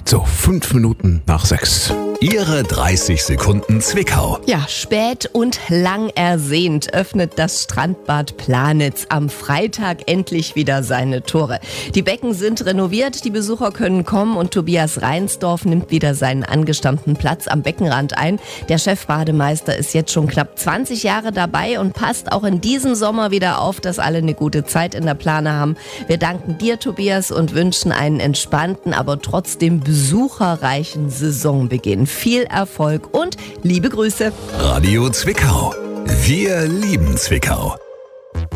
So, 5 Minuten nach 6. Ihre 30 Sekunden Zwickau. Ja, spät und lang ersehnt öffnet das Strandbad Planitz am Freitag endlich wieder seine Tore. Die Becken sind renoviert, die Besucher können kommen und Tobias Reinsdorf nimmt wieder seinen angestammten Platz am Beckenrand ein. Der Chefbademeister ist jetzt schon knapp 20 Jahre dabei und passt auch in diesem Sommer wieder auf, dass alle eine gute Zeit in der Plane haben. Wir danken dir, Tobias, und wünschen einen entspannten, aber trotzdem besucherreichen Saisonbeginn. Viel Erfolg und liebe Grüße. Radio Zwickau. Wir lieben Zwickau.